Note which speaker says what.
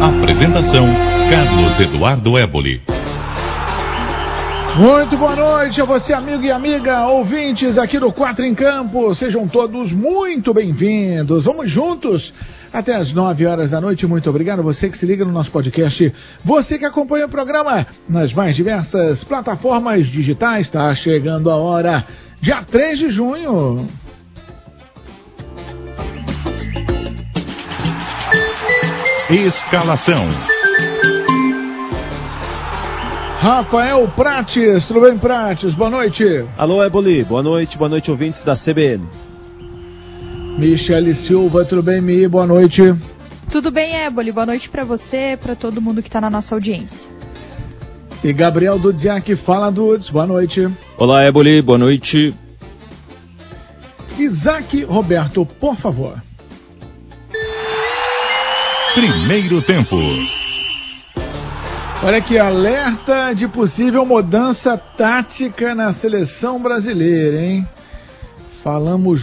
Speaker 1: Apresentação: Carlos Eduardo Éboli.
Speaker 2: Muito boa noite a você, amigo e amiga, ouvintes aqui do 4 em Campo. Sejam todos muito bem-vindos. Vamos juntos até as 9 horas da noite. Muito obrigado a você que se liga no nosso podcast. Você que acompanha o programa nas mais diversas plataformas digitais. Está chegando a hora, dia 3 de junho.
Speaker 1: Escalação:
Speaker 2: Rafael Prates, tudo bem, Prates? Boa noite.
Speaker 3: Alô, Éboli, boa noite ouvintes da CBN.
Speaker 2: Michele Silva, tudo bem, Mi? Boa noite.
Speaker 4: Tudo bem, Éboli, boa noite pra você, pra todo mundo que tá na nossa audiência.
Speaker 2: E Gabriel Dudziak, fala, Dudes, boa noite.
Speaker 3: Olá, Éboli, boa noite.
Speaker 2: Isaac Roberto, por favor.
Speaker 1: Primeiro tempo.
Speaker 2: Olha aqui, alerta de possível mudança tática na seleção brasileira, hein? Falamos